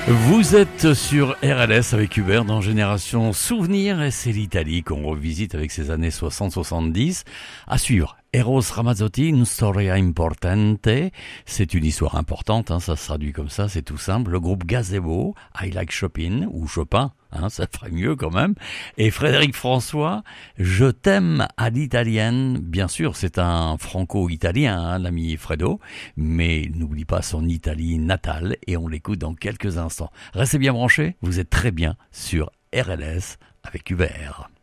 Vous êtes sur RLS avec Hubert dans Génération Souvenir et c'est l'Italie qu'on revisite avec ses années 60-70. À suivre, Eros Ramazzotti, Une storia importante. C'est une histoire importante, ça se traduit comme ça, c'est tout simple. Le groupe Gazebo, I Like Chopin, ou Chopin, ça ferait mieux quand même. Et Frédéric François, Je t'aime à l'italienne. Bien sûr, c'est un franco-italien, l'ami Fredo, mais n'oublie pas son Italie natale et on l'écoute dans quelques instants. Restez bien branchés, vous êtes très bien sur RLS avec Hubert.